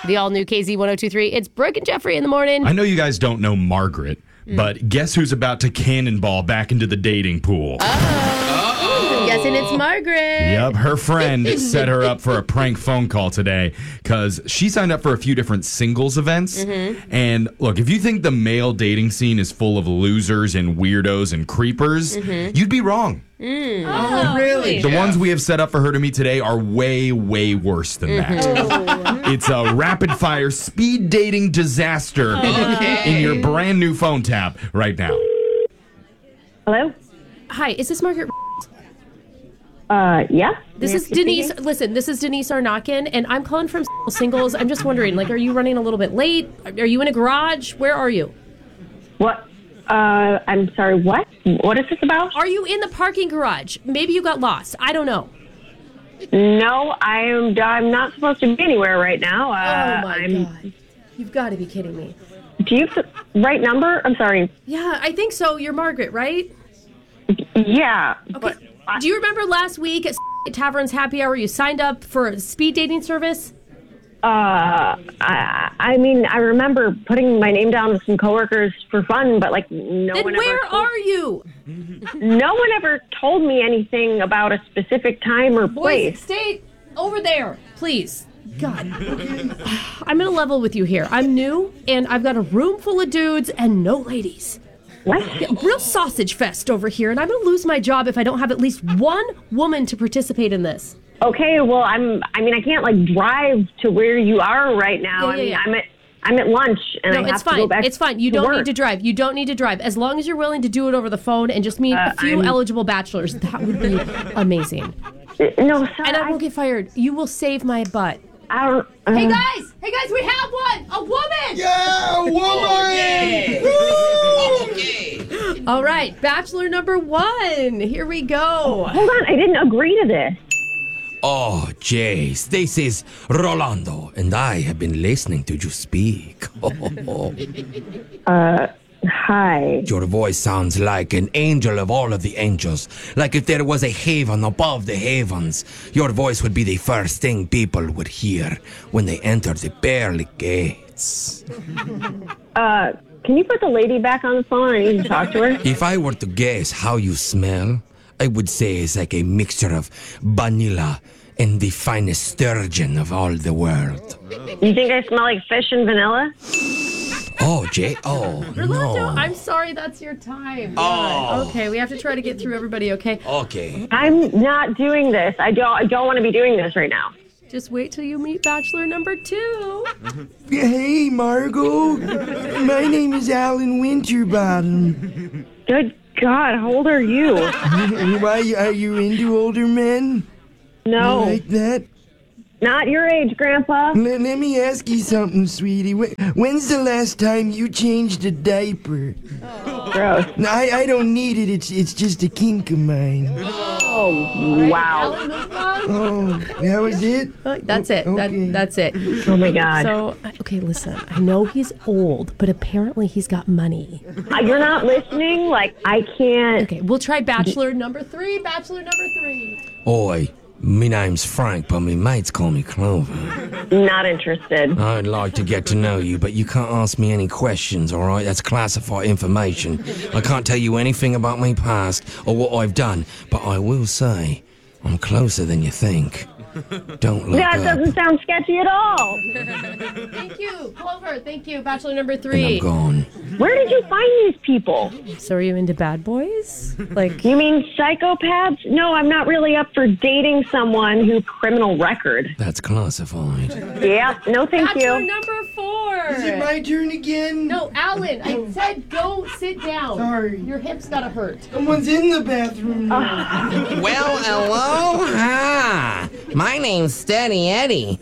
The all-new KZ1023. It's Brooke and Jeffrey in the morning. I know you guys don't know Margaret, but guess who's about to cannonball back into the dating pool? I'm guessing it's Margaret. Yep, her friend set her up for a prank phone call today because she signed up for a few different singles events. And look, if you think the male dating scene is full of losers and weirdos and creepers, you'd be wrong. Oh, really? The ones we have set up for her to meet today are way, way worse than that. It's a rapid-fire speed dating disaster in your brand new phone tap right now. Hello? Hi, is this Margaret? Yeah. This is Denise. Listen, this is Denise Arnakin, and I'm calling from Singles. I'm just wondering, like, are you running a little bit late? Are you in a garage? Where are you? What? I'm sorry, what? What is this about? Are you in the parking garage? Maybe you got lost. I don't know. No, I'm not supposed to be anywhere right now. Oh, my God. You've got to be kidding me. Do you have the right number? I'm sorry. Yeah, I think so. You're Margaret, right? Yeah. Okay. But Do you remember last week at Tavern's Happy Hour you signed up for a speed dating service? I mean, I remember putting my name down with some coworkers for fun, but like no Then one where ever told, are you? no one ever told me anything about a specific time or Boys, place. stay over there, please. God. I'm going to level with you here. I'm new, and I've got a room full of dudes and no ladies. What? Yeah, real sausage fest over here, and I'm going to lose my job if I don't have at least one woman to participate in this. Okay, well, I can't like drive to where you are right now. Yeah. I'm at lunch and No, I have it's to fine. go back. It's fine. You to don't work. need to drive. You don't need to drive. As long as you're willing to do it over the phone and just meet a few eligible bachelors, that would be amazing. No, sorry. And I won't get fired. You will save my butt. I don't. Hey guys, we have one. A woman. Yeah, woman! Okay. All right, bachelor number 1. Here we go. Hold on, I didn't agree to this. Oh, Jace, this is Rolando, and I have been listening to you speak. Hi. Your voice sounds like an angel of all of the angels. Like if there was a haven above the havens, your voice would be the first thing people would hear when they enter the pearly gates. Can you put the lady back on the phone? I need to talk to her. If I were to guess how you smell, I would say it's like a mixture of vanilla and the finest sturgeon of all the world. You think I smell like fish and vanilla? Oh, Jay. Oh, Rolando, no. I'm sorry that's your time. Oh. Okay, we have to try to get through everybody, okay? Okay. I'm not doing this. I don't want to be doing this right now. Just wait till you meet bachelor number 2. Hey, Margot. My name is Alan Winterbottom. Good God, how old are you? Why, are you into older men? No, You like that? not your age, Grandpa. Let me ask you something, sweetie. When's the last time you changed a diaper? Gross. No, I don't need it. It's just a kink of mine. Oh, wow. Alan, move on. Oh, that was it? That's it. Okay. That's it. Oh my God. So, okay, listen. I know he's old, but apparently he's got money. You're not listening? Like, I can't. Okay, we'll try bachelor number 3. Bachelor number 3. Oi, me name's Frank, but me mates call me Clover. Not interested. I'd like to get to know you, but you can't ask me any questions, all right? That's classified information. I can't tell you anything about my past or what I've done, but I will say I'm closer than you think. Don't look That up. doesn't sound sketchy at all. Thank you, Clover. Thank you, bachelor number And 3. I'm gone. Where did you find these people? So are you into bad boys? Like, You mean psychopaths? No, I'm not really up for dating someone who's criminal record. That's classified. Yeah, no thank bachelor you. number 4. Is it my turn again? No, Alan, I said go sit down. Sorry. Your hips gotta hurt. Someone's in the bathroom now. Well, aloha! My name's Steady Eddie.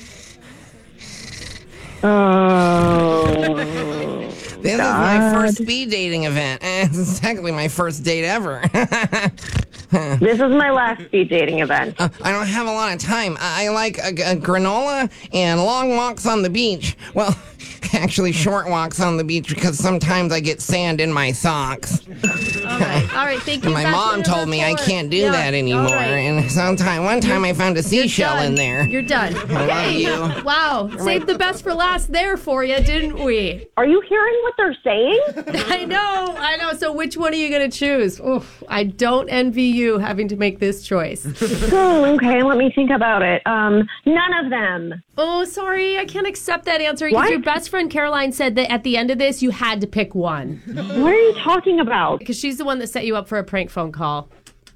Oh. This is my first speed dating event. It's technically my first date ever. This is my last speed dating event. I don't have a lot of time. I like a granola and long walks on the beach. Well, actually short walks on the beach because sometimes I get sand in my socks. All right, thank you. And my mom told me I can't do that anymore. Right. And one time I found a seashell in there. You're done. Okay. I love you. Wow, saved the best for last there for you, didn't we? Are you hearing what they're saying? I know. So which one are you going to choose? Oof, I don't envy you having to make this choice. Okay, let me think about it. None of them. Oh, sorry, I can't accept that answer. What? Your best friend Caroline said that at the end of this, you had to pick one. What are you talking about? Because she's the one that set you up for a prank phone call.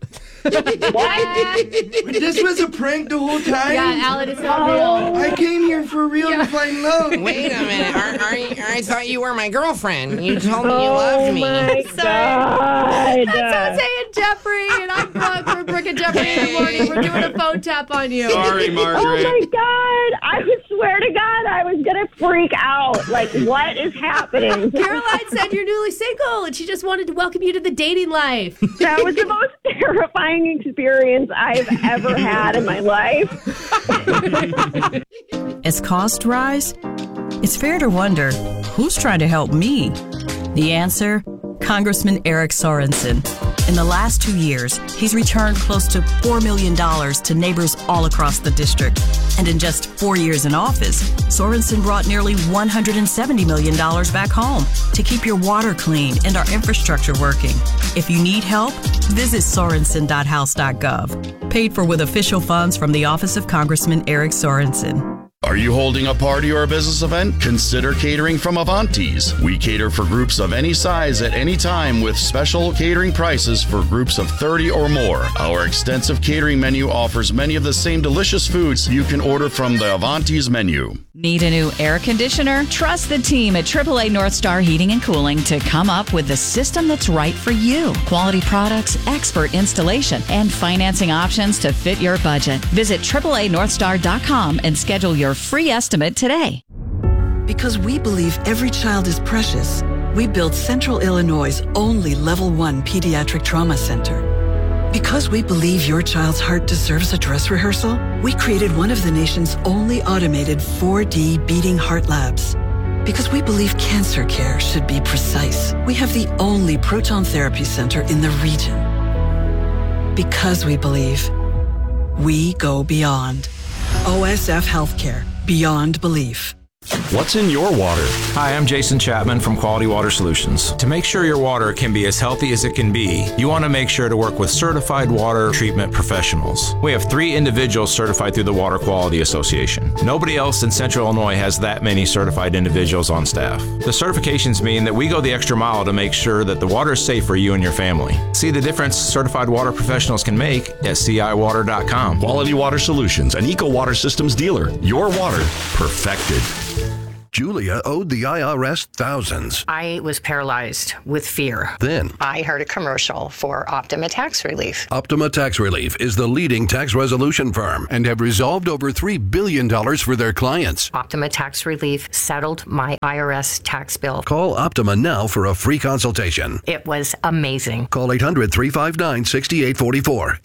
This was a prank the whole time? Yeah, Alan, it's not real. I came here for real to find love. Wait a minute. I thought you were my girlfriend. You told me you loved me. My God. That's Jose and Jeffrey, and I'm Brooke. We're Brooke and Jeffrey in the morning. We're doing a phone tap on you. Sorry, Margaret. Oh my God. I would swear to God I was going to freak out. Like, what is happening? Caroline said you're newly single, and she just wanted to welcome you to the dating life. That was the most terrifying experience I've ever had in my life. As costs rise, it's fair to wonder, who's trying to help me? The answer? Congressman Eric Sorensen. In the last 2 years, he's returned close to $4 million to neighbors all across the district. And in just 4 years in office, Sorensen brought nearly $170 million back home to keep your water clean and our infrastructure working. If you need help, visit sorensen.house.gov. Paid for with official funds from the Office of Congressman Eric Sorensen. Are you holding a party or a business event? Consider catering from Avanti's. We cater for groups of any size at any time with special catering prices for groups of 30 or more. Our extensive catering menu offers many of the same delicious foods you can order from the Avanti's menu. Need a new air conditioner? Trust the team at AAA North Star Heating and Cooling to come up with the system that's right for you. Quality products, expert installation, and financing options to fit your budget. Visit AAANorthstar.com and schedule your free estimate today. Because we believe every child is precious, we built Central Illinois' only Level 1 Pediatric Trauma Center. Because we believe your child's heart deserves a dress rehearsal, we created one of the nation's only automated 4D beating heart labs. Because we believe cancer care should be precise, we have the only proton therapy center in the region. Because we believe, we go beyond. OSF Healthcare. Beyond belief. What's in your water? Hi, I'm Jason Chapman from Quality Water Solutions. To make sure your water can be as healthy as it can be, you want to make sure to work with certified water treatment professionals. We have 3 individuals certified through the Water Quality Association. Nobody else in Central Illinois has that many certified individuals on staff. The certifications mean that we go the extra mile to make sure that the water is safe for you and your family. See the difference certified water professionals can make at ciwater.com. Quality Water Solutions, an Eco Water Systems dealer. Your water perfected. Julia owed the IRS thousands. I was paralyzed with fear. Then I heard a commercial for Optima Tax Relief. Optima Tax Relief is the leading tax resolution firm and have resolved over $3 billion for their clients. Optima Tax Relief settled my IRS tax bill. Call Optima now for a free consultation. It was amazing. Call 800-359-6844.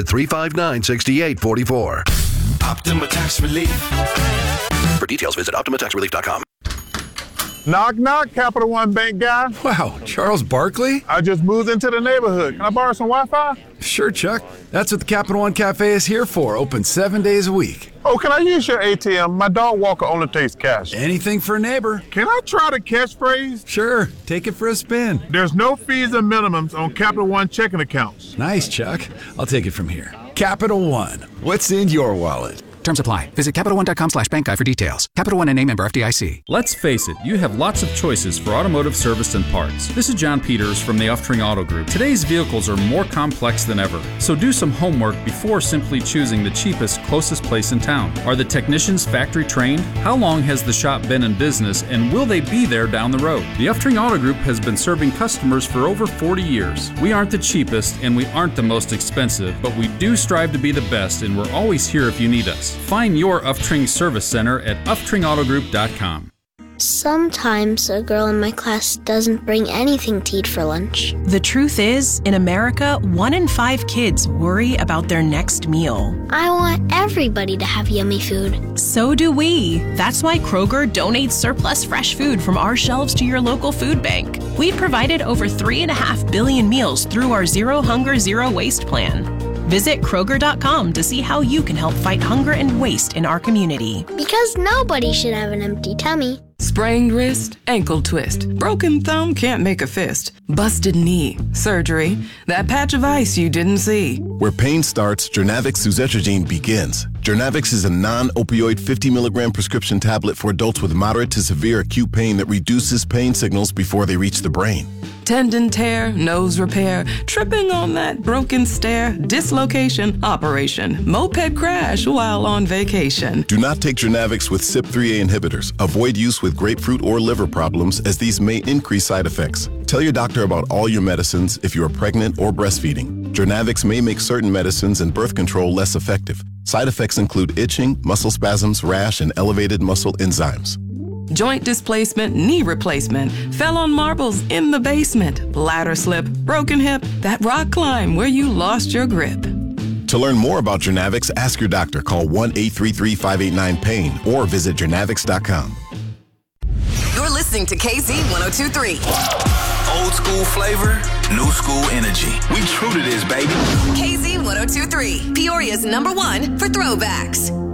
800-359-6844. Optima Tax Relief. For details, visit OptimaTaxRelief.com. Knock, knock, Capital One Bank guy. Wow, Charles Barkley? I just moved into the neighborhood. Can I borrow some Wi-Fi? Sure, Chuck. That's what the Capital One Cafe is here for, open 7 days a week. Oh, can I use your ATM? My dog Walker only takes cash. Anything for a neighbor. Can I try the catchphrase? Sure, take it for a spin. There's no fees and minimums on Capital One checking accounts. Nice, Chuck. I'll take it from here. Capital One. What's in your wallet? Terms apply. Visit CapitalOne.com/bankguide for details. Capital One and a member FDIC. Let's face it, you have lots of choices for automotive service and parts. This is John Peters from the Uftring Auto Group. Today's vehicles are more complex than ever, so do some homework before simply choosing the cheapest, closest place in town. Are the technicians factory trained? How long has the shop been in business, and will they be there down the road? The Uftring Auto Group has been serving customers for over 40 years. We aren't the cheapest, and we aren't the most expensive, but we do strive to be the best, and we're always here if you need us. Find your Uftring Service Center at UftringAutogroup.com. Sometimes a girl in my class doesn't bring anything to eat for lunch. The truth is, in America, 1 in 5 kids worry about their next meal. I want everybody to have yummy food. So do we. That's why Kroger donates surplus fresh food from our shelves to your local food bank. We've provided over 3.5 billion meals through our Zero Hunger, Zero Waste plan. Visit Kroger.com to see how you can help fight hunger and waste in our community. Because nobody should have an empty tummy. Sprained wrist, ankle twist, broken thumb can't make a fist, busted knee, surgery, that patch of ice you didn't see. Where pain starts, Jernavix suzetrigine begins. Jernavix is a non-opioid 50 milligram prescription tablet for adults with moderate to severe acute pain that reduces pain signals before they reach the brain. Tendon tear, nose repair, tripping on that broken stair, dislocation, operation, moped crash while on vacation. Do not take Jernavix with CYP3A inhibitors. Avoid use with grapefruit or liver problems, as these may increase side effects. Tell your doctor about all your medicines if you are pregnant or breastfeeding. Jernavix may make certain medicines and birth control less effective. Side effects include itching, muscle spasms, rash, and elevated muscle enzymes. Joint displacement, knee replacement, fell on marbles in the basement, bladder slip, broken hip, that rock climb where you lost your grip. To learn more about Jernavix, ask your doctor. Call 1-833-589-PAIN or visit jernavix.com. You're listening to KZ 102.3. Old school flavor, new school energy. We true to this, baby. KZ 102.3, Peoria's #1 for throwbacks.